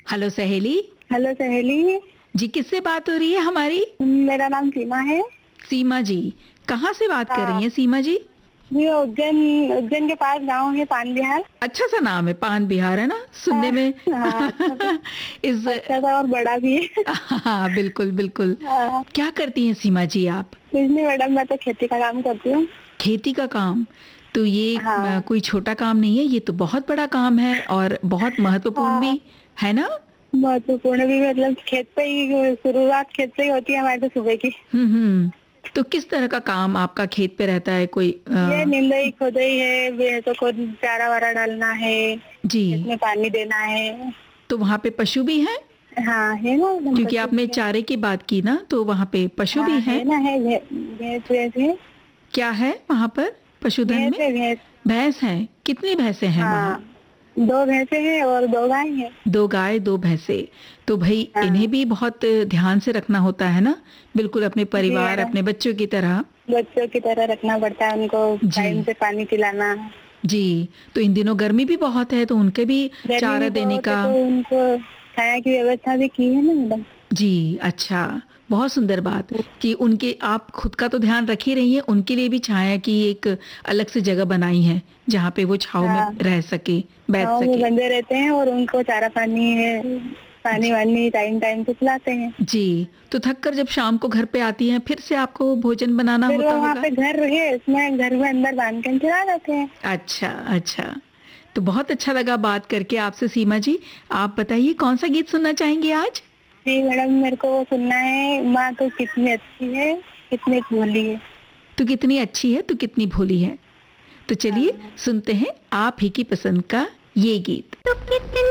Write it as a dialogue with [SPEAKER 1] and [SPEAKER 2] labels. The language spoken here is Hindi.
[SPEAKER 1] हेलो सहेली।
[SPEAKER 2] हेलो सहेली।
[SPEAKER 1] जी, किससे बात हो रही है हमारी?
[SPEAKER 2] मेरा नाम सीमा है।
[SPEAKER 1] सीमा जी, कहाँ से बात कर
[SPEAKER 2] हाँ,
[SPEAKER 1] रही हैं सीमा जी?
[SPEAKER 2] ये उज्जैन उज्जैन के पास गांव है पान बिहार।
[SPEAKER 1] अच्छा सा नाम है, पान बिहार, है ना? सुनने
[SPEAKER 2] हाँ,
[SPEAKER 1] में
[SPEAKER 2] हाँ, अच्छा था।
[SPEAKER 1] इस
[SPEAKER 2] अच्छा था और बड़ा भी है।
[SPEAKER 1] हाँ, बिल्कुल, बिल्कुल।
[SPEAKER 2] हाँ,
[SPEAKER 1] क्या करती हैं सीमा जी आप?
[SPEAKER 2] कुछ नहीं मैडम, मैं तो खेती का काम करती हूँ।
[SPEAKER 1] खेती का काम? तो ये
[SPEAKER 2] हाँ,
[SPEAKER 1] कोई छोटा काम नहीं है, ये तो बहुत बड़ा काम है और बहुत महत्वपूर्ण
[SPEAKER 2] हाँ,
[SPEAKER 1] भी, है ना?
[SPEAKER 2] महत्वपूर्ण भी मतलब खेत पे ही शुरुआत खेत से ही होती है हमारी तो सुबह की।
[SPEAKER 1] हम्म। तो किस तरह का काम आपका खेत पे रहता है? कोई
[SPEAKER 2] ये निंदाई खोदाई है, भैंसों को चारा वारा डालना है,
[SPEAKER 1] जी,
[SPEAKER 2] इसमें पानी देना है।
[SPEAKER 1] तो वहाँ पे पशु भी हैं?
[SPEAKER 2] हाँ, है ना एकदम
[SPEAKER 1] क्योंकि
[SPEAKER 2] पशु
[SPEAKER 1] आपने
[SPEAKER 2] भी है।
[SPEAKER 1] चारे की बात की ना, तो वहाँ पे पशु भी
[SPEAKER 2] हाँ,
[SPEAKER 1] हैं?
[SPEAKER 2] है ना, है भैंस भैंस है।
[SPEAKER 1] क्या है वहाँ पर पशुधन
[SPEAKER 2] भैंस
[SPEAKER 1] में?
[SPEAKER 2] है भैंस।
[SPEAKER 1] भैंस हैं? कितनी भैंसें हैं
[SPEAKER 2] हाँ,
[SPEAKER 1] वहाँ?
[SPEAKER 2] 2 भैंसे हैं और 2 गाय हैं।
[SPEAKER 1] 2 गाय 2 भैंसे। तो भाई
[SPEAKER 2] हाँ,
[SPEAKER 1] इन्हें भी बहुत ध्यान से रखना होता है ना, बिल्कुल अपने
[SPEAKER 2] जी
[SPEAKER 1] परिवार
[SPEAKER 2] मैडम,
[SPEAKER 1] अपने बच्चों की तरह।
[SPEAKER 2] बच्चों की तरह रखना पड़ता है उनको। टाइम
[SPEAKER 1] जी,
[SPEAKER 2] से पानी पिलाना।
[SPEAKER 1] जी। तो इन दिनों गर्मी भी बहुत है, तो उनके भी
[SPEAKER 2] गर्मी
[SPEAKER 1] चारा
[SPEAKER 2] भी
[SPEAKER 1] देने
[SPEAKER 2] बहुत है
[SPEAKER 1] का।
[SPEAKER 2] तो उनको छाया की व्यवस्था भी की है ना मैडम।
[SPEAKER 1] जी, अच्छा। बहुत सुंदर बात कि उनके आप खुद का तो ध्यान रख ही रही हैं, उनके लिए भी छाया की एक अलग से जगह बनाई है, जहाँ पे वो छाँव में
[SPEAKER 2] हाँ,
[SPEAKER 1] रह सके, बैठ
[SPEAKER 2] छाँव में
[SPEAKER 1] सके।
[SPEAKER 2] बंधे रहते हैं और उनको चारा पानी है, पानी वानी टाइम टाइम से पिलाते हैं।
[SPEAKER 1] जी, तो थक कर जब शाम को घर पे आती हैं, फिर से आपको भोजन बनाना
[SPEAKER 2] फिर
[SPEAKER 1] होता
[SPEAKER 2] वो वहाँ
[SPEAKER 1] होगा?
[SPEAKER 2] पे घर है, उसमें घर में अंदर बांध के चला जाते हैं।
[SPEAKER 1] अच्छा, अच्छा। तो बहुत अच्छा लगा बात करके आपसे सीमा जी। आप बताइए कौन-सा गीत सुनना चाहेंगी आज?
[SPEAKER 2] जी मैडम, मेरे को वो सुनना है, माँ तो कितनी अच्छी है, कितनी भोली है।
[SPEAKER 1] तू कितनी अच्छी है, तू कितनी भोली है। तो चलिए
[SPEAKER 2] हाँ।
[SPEAKER 1] सुनते हैं आप ही की पसंद का ये गीत।